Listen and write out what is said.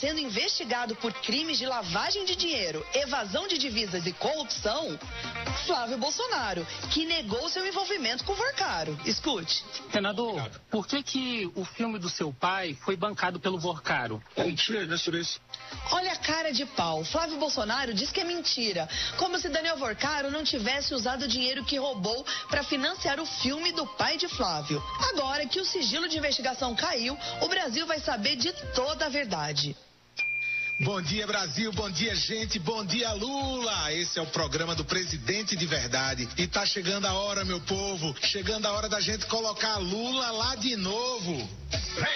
sendo investigado por crimes de lavagem de dinheiro, evasão de divisas e corrupção? Flávio Bolsonaro, que negou seu envolvimento com o Vorcaro. Escute. Senador, por que o filme do seu pai foi bancado pelo Vorcaro? Olha a cara de pau. Flávio Bolsonaro diz que é mentira. Como se Daniel Vorcaro não tivesse usado o dinheiro que roubou para financiar o filme do pai de Flávio. Agora que o sigilo de investigação caiu, o Brasil vai saber de toda a verdade. Bom dia, Brasil, bom dia, gente, bom dia, Lula. Esse é o programa do Presidente de Verdade. E tá chegando a hora, meu povo, chegando a hora da gente colocar Lula lá de novo.